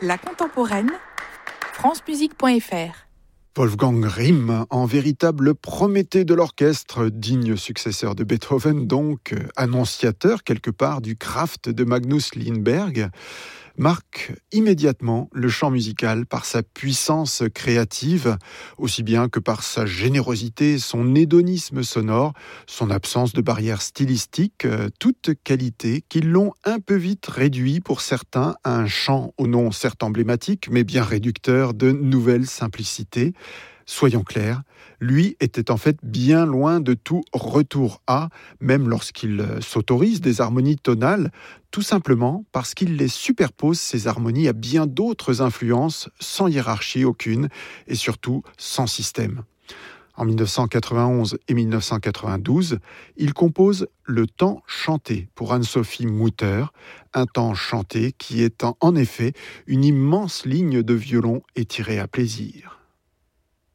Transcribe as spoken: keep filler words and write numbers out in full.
La contemporaine, france musique point f r. Wolfgang Rihm, en véritable Prométhée de l'orchestre, digne successeur de Beethoven, donc annonciateur quelque part du Kraft de Magnus Lindberg, marque immédiatement le champ musical par sa puissance créative, aussi bien que par sa générosité, son hédonisme sonore, son absence de barrières stylistiques, toutes qualités qui l'ont un peu vite réduit pour certains à un chant au nom certes emblématique, mais bien réducteur de nouvelle simplicité. Soyons clairs, lui était en fait bien loin de tout retour à, même lorsqu'il s'autorise des harmonies tonales, tout simplement parce qu'il les superpose, ces harmonies, à bien d'autres influences, sans hiérarchie aucune, et surtout sans système. En dix-neuf cent quatre-vingt-onze et dix-neuf cent quatre-vingt-douze, il compose Le Temps chanté pour Anne-Sophie Mutter, un temps chanté qui est en effet une immense ligne de violon étirée à plaisir.